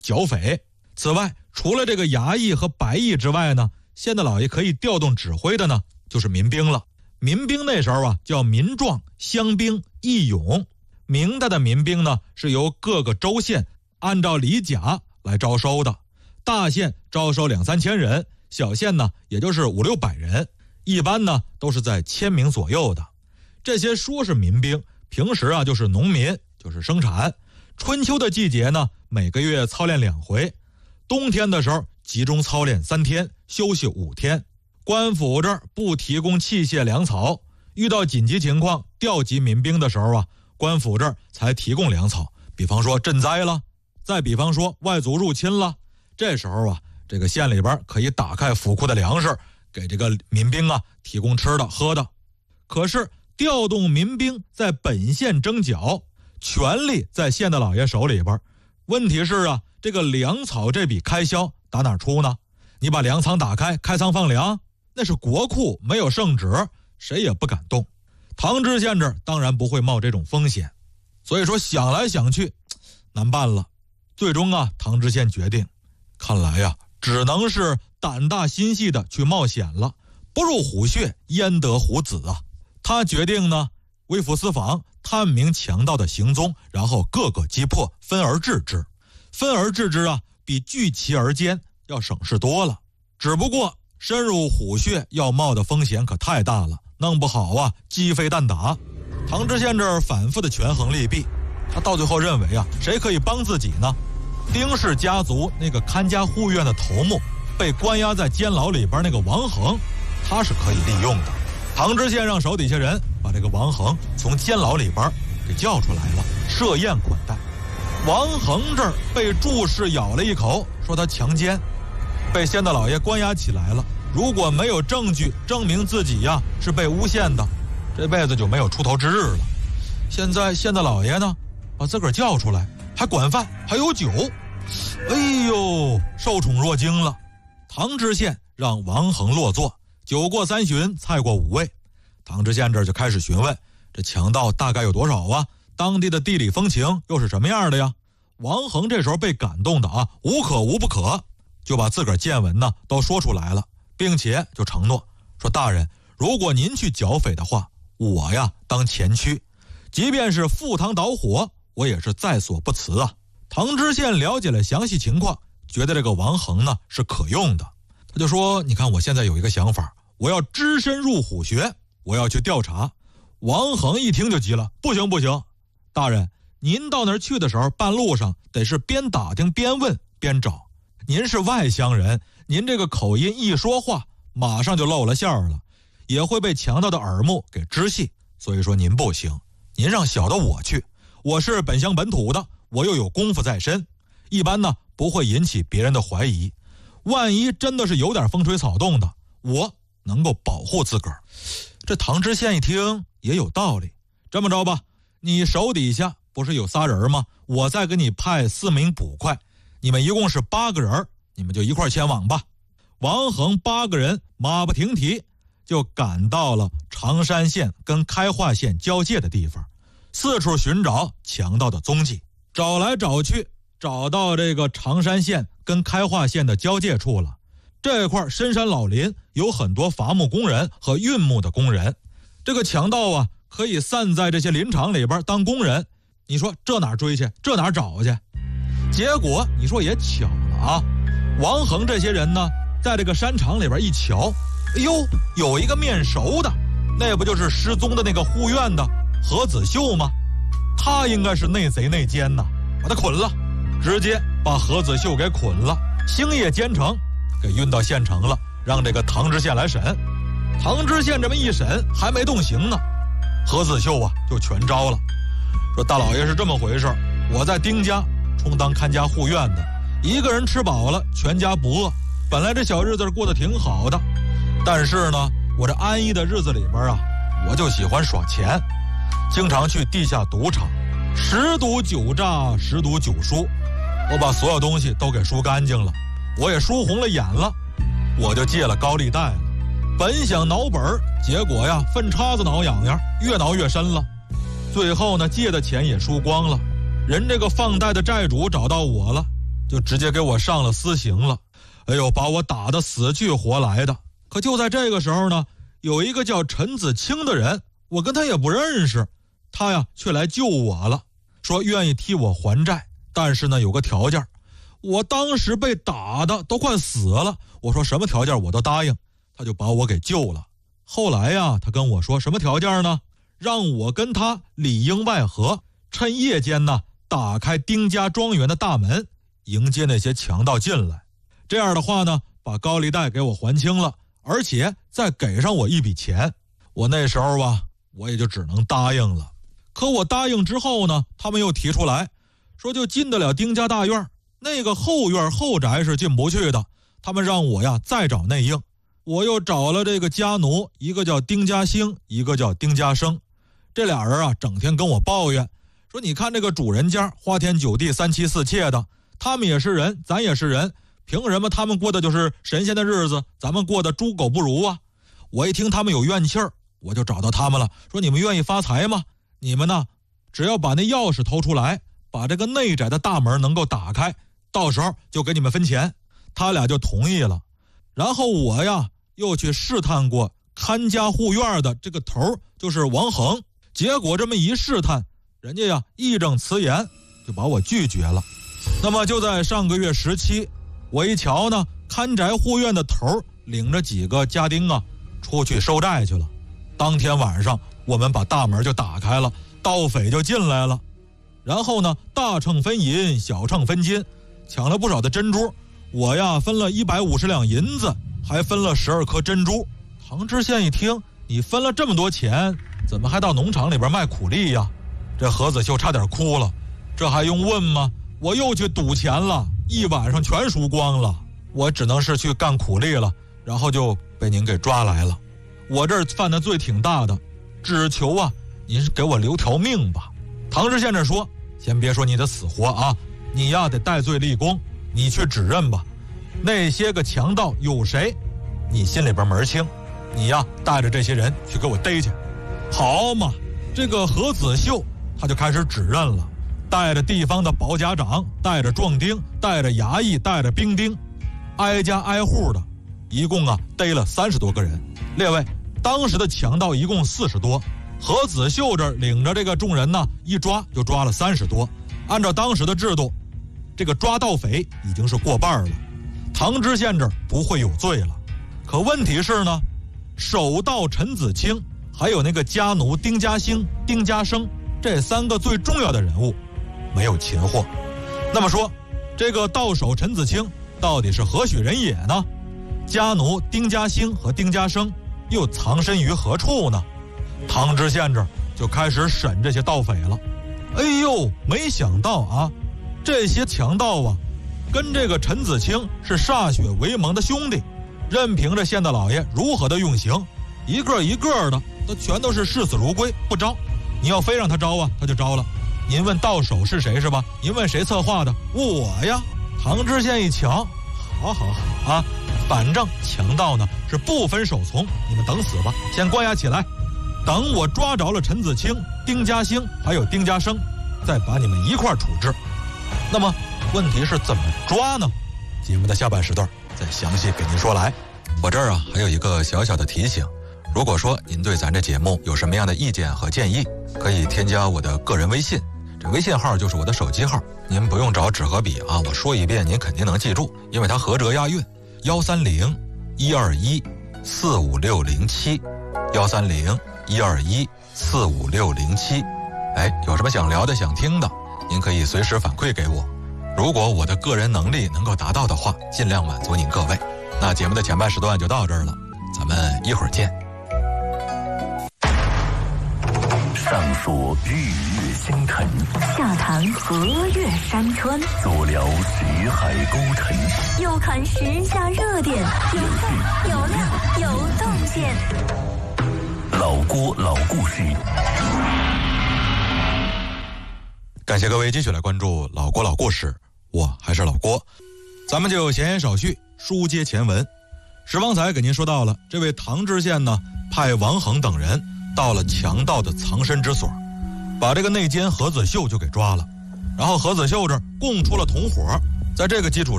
剿匪。此外，除了这个衙役和白役之外呢，县太老爷可以调动指挥的呢，就是民兵了。民兵那时候啊，叫民壮、乡兵、义勇。明代的民兵呢，是由各个州县按照里甲来招收的。大县招收2、3千人，小县呢，也就是5、600人，一般呢都是在1000名左右的。这些说是民兵，平时啊就是农民，就是生产。春秋的季节呢，每个月操练2回，冬天的时候集中操练3天，休息5天。官府这儿不提供器械粮草，遇到紧急情况调集民兵的时候啊，官府这儿才提供粮草。比方说赈灾了，再比方说外族入侵了，这时候啊，这个县里边可以打开府库的粮食，给这个民兵啊提供吃的喝的。可是调动民兵在本县征剿，权力在县太老爷手里边。问题是啊，这个粮草这笔开销打哪出呢？你把粮仓打开，开仓放粮，那是国库，没有圣旨，谁也不敢动。唐知县这当然不会冒这种风险，所以说想来想去难办了。最终啊，唐知县决定，看来呀，只能是胆大心细的去冒险了。不入虎穴，焉得虎子啊！他决定呢，微服私访，探明强盗的行踪，然后各个击破，分而治之。分而治之啊，比聚其而歼要省事多了。只不过深入虎穴要冒的风险可太大了，弄不好啊，鸡飞蛋打。唐知县这儿反复的权衡利弊，他到最后认为啊，谁可以帮自己呢？丁氏家族那个看家护院的头目，被关押在监牢里边那个王恒，他是可以利用的。唐知县让手底下人把这个王恒从监牢里边给叫出来了，设宴款待。王恒这儿被注释咬了一口，说他强奸，被县太老爷关押起来了。如果没有证据证明自己呀是被诬陷的，这辈子就没有出头之日了。现在县太老爷呢，把自个儿叫出来，还管饭，还有酒，哎呦，受宠若惊了。唐知县让王恒落座，酒过3巡，菜过5味。唐知县这就开始询问，这强盗大概有多少啊？当地的地理风情又是什么样的呀？王恒这时候被感动的啊，无可无不可，就把自个儿见闻呢都说出来了，并且就承诺说，大人，如果您去剿匪的话，我呀当前驱，即便是赴汤蹈火，我也是在所不辞啊。唐知县了解了详细情况，觉得这个王恒呢是可用的，他就说，你看我现在有一个想法，我要只身入虎穴，我要去调查。王恒一听就急了，不行不行，大人，您到那儿去的时候，半路上得是边打听边问边找，您是外乡人，您这个口音一说话马上就露了馅儿了，也会被强盗的耳目给知悉，所以说您不行，您让小的我去，我是本乡本土的，我又有功夫在身，一般呢不会引起别人的怀疑，万一真的是有点风吹草动的，我能够保护自个儿。这唐知县一听也有道理，这么着吧，你手底下不是有仨人吗？我再给你派4名捕快，你们一共是8个人，你们就一块前往吧。王恒8个人马不停蹄就赶到了常山县跟开化县交界的地方，四处寻找强盗的踪迹。找来找去，找到这个常山县跟开化县的交界处了。这块深山老林，有很多伐木工人和运木的工人，这个强盗啊可以散在这些林场里边当工人，你说这哪追去，这哪找去？结果你说也巧了啊，王恒这些人呢在这个山场里边一瞧，哎呦，有一个面熟的，那不就是失踪的那个护院的何子秀吗？他应该是内贼内奸呐，把他捆了，直接把何子秀给捆了，星夜兼程给运到县城了，让这个唐知县来审。唐知县这么一审还没动刑呢，何子秀啊就全招了，说大老爷是这么回事，我在丁家充当看家护院的，一个人吃饱了全家不饿，本来这小日子过得挺好的，但是呢我这安逸的日子里边啊，我就喜欢耍钱，经常去地下赌场，10赌9诈10赌9输，我把所有东西都给输干净了，我也输红了眼了，我就借了高利贷了。本想挠本，结果呀粪叉子挠痒痒，越挠越深了。最后呢借的钱也输光了，人这个放贷的债主找到我了， 就直接给我上了私刑了。哎呦，把我打得死去活来的。可就在这个时候呢，有一个叫陈子清的人，我跟他也不认识，他呀却来救我了，说愿意替我还债，但是呢有个条件。我当时被打的都快死了，我说什么条件我都答应，他就把我给救了。后来呀，他跟我说什么条件呢？让我跟他里应外合，趁夜间呢打开丁家庄园的大门，迎接那些强盗进来。这样的话呢，把高利贷给我还清了，而且再给上我一笔钱。我那时候吧，我也就只能答应了。可我答应之后呢，他们又提出来说就进得了丁家大院，那个后院后宅是进不去的，他们让我呀再找内应。我又找了这个家奴，一个叫丁家兴，一个叫丁家生。这俩人啊整天跟我抱怨说，你看这个主人家花天酒地三妻四妾的，他们也是人，咱也是人，凭什么他们过的就是神仙的日子，咱们过的猪狗不如啊？我一听他们有怨气儿，我就找到他们了，说你们愿意发财吗？你们呢只要把那钥匙偷出来，把这个内宅的大门能够打开，到时候就给你们分钱。他俩就同意了。然后我呀又去试探过看家护院的这个头，就是王恒，结果这么一试探，人家呀义正辞严就把我拒绝了。那么就在上个月17，我一瞧呢，看宅护院的头领着几个家丁啊出去收债去了。当天晚上我们把大门就打开了，盗匪就进来了。然后呢，大秤分银，小秤分金，抢了不少的珍珠。我呀分了150两银子，还分了12颗珍珠。唐知县一听，你分了这么多钱，怎么还到农场里边卖苦力呀？这何子秀差点哭了。这还用问吗？我又去赌钱了，一晚上全输光了。我只能是去干苦力了，然后就被您给抓来了。我这儿犯的罪挺大的，只求啊您是给我留条命吧。唐知县这说，先别说你的死活啊，你呀得戴罪立功，你去指认吧。那些个强盗有谁，你心里边门清，你呀带着这些人去给我逮去。好嘛，这个何子秀他就开始指认了，带着地方的保甲长，带着壮丁，带着衙役，带着兵丁，挨家挨户的，一共啊逮了30多个人。列位，当时的强盗一共40多，何子秀这领着这个众人呢，一抓就抓了30多。按照当时的制度，这个抓盗匪已经是过半了，唐知县这儿不会有罪了。可问题是呢，首盗陈子清，还有那个家奴丁家兴、丁家生，这3个最重要的人物没有擒获。那么说，这个盗首陈子清到底是何许人也呢？家奴丁家兴和丁家生又藏身于何处呢？唐知县这儿就开始审这些盗匪了。哎呦，没想到啊，这些强盗啊跟这个陈子清是歃血为盟的兄弟，任凭着县大老爷如何的用刑，一个一个的都全都是视死如归，不招。你要非让他招啊，他就招了。您问到手是谁是吧？您问谁策划的？我呀。唐知县一瞧，好啊，反正强盗呢是不分首从，你们等死吧，先关押起来，等我抓着了陈子清、丁家兴还有丁家生，再把你们一块处置。那么问题是怎么抓呢？节目的下半时段再详细给您说来。我这儿啊还有一个小小的提醒，如果说您对咱这节目有什么样的意见和建议，可以添加我的个人微信，这微信号就是我的手机号，您不用找纸和笔啊，我说一遍您肯定能记住，因为它合辙押韵，130-121-45607，130-121-45607。有什么想聊的想听的，您可以随时反馈给我，如果我的个人能力能够达到的话，尽量满足您各位。那节目的前半时段就到这儿了，咱们一会儿见。 上说日月星辰， 下谈河岳山川， 左聊识海沟沉， 右看时下热点，有味有料有洞见。 老郭老故事。 感谢各位继续来关注老郭老故事，我还是老郭。咱们就闲言少叙，书接前文。石方才给您说到了，这位唐知县呢派王恒等人到了强盗的藏身之所，把这个内奸何子秀就给抓了。然后何子秀这儿供出了同伙， 在这个基础